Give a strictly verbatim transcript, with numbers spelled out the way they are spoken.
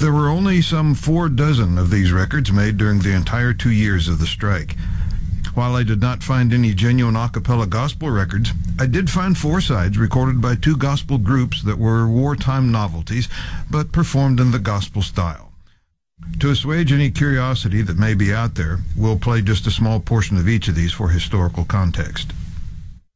There were only some four dozen of these records made during the entire two years of the strike. While I did not find any genuine a cappella gospel records, I did find four sides recorded by two gospel groups that were wartime novelties, but performed in the gospel style. To assuage any curiosity that may be out there, we'll play just a small portion of each of these for historical context.